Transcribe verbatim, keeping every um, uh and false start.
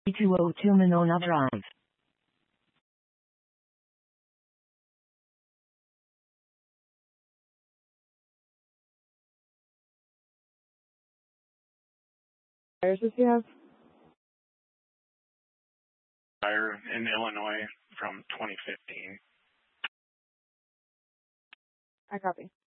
two oh two Monona Drive. Where does you have? Fire in Illinois from twenty fifteen. I copy.